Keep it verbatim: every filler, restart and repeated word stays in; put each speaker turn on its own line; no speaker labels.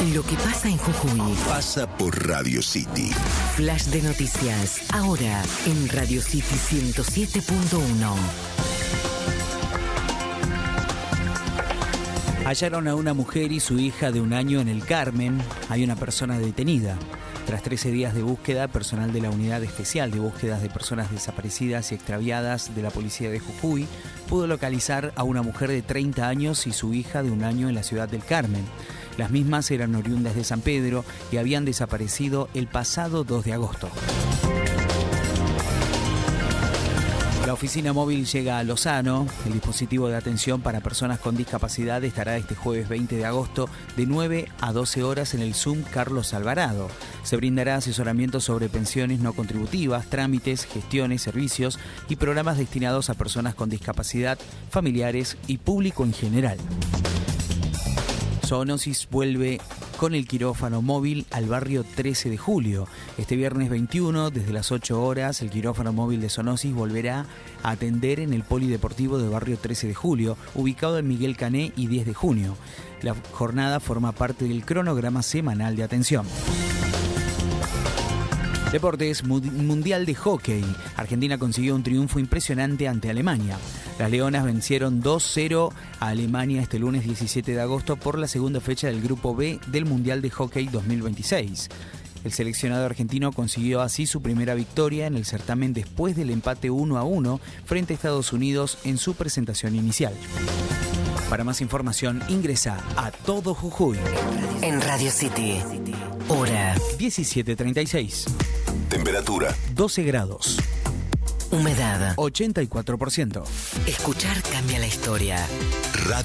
Lo que pasa en Jujuy
pasa por Radio City.
Flash de noticias, ahora en Radio City ciento siete punto uno.
Hallaron a una mujer y su hija de un año en el Carmen. Hay una persona detenida. Tras trece días de búsqueda, personal de la Unidad Especial de Búsquedas de Personas Desaparecidas y Extraviadas de la Policía de Jujuy pudo localizar a una mujer de treinta años y su hija de un año en la ciudad del Carmen. Las mismas eran oriundas de San Pedro y habían desaparecido el pasado dos de agosto. La oficina móvil llega a Lozano. El dispositivo de atención para personas con discapacidad estará este jueves veinte de agosto de nueve a doce horas en el Zoom Carlos Alvarado. Se brindará asesoramiento sobre pensiones no contributivas, trámites, gestiones, servicios y programas destinados a personas con discapacidad, familiares y público en general. Zoonosis vuelve con el quirófano móvil al barrio trece de julio. Este viernes veintiuno, desde las ocho horas, el quirófano móvil de zoonosis volverá a atender en el polideportivo de barrio trece de julio, ubicado en Miguel Cané y diez de junio. La jornada forma parte del cronograma semanal de atención. Deportes, Mundial de Hockey. Argentina consiguió un triunfo impresionante ante Alemania. Las Leonas vencieron dos cero a Alemania este lunes diecisiete de agosto por la segunda fecha del Grupo B del Mundial de Hockey dos mil veintiséis. El seleccionado argentino consiguió así su primera victoria en el certamen después del empate uno a uno frente a Estados Unidos en su presentación inicial. Para más información, ingresa a Todo Jujuy.
En Radio City, hora
diecisiete treinta y seis.
Temperatura
doce grados.
Humedad
ochenta y cuatro por ciento.
Escuchar cambia la historia.
Radio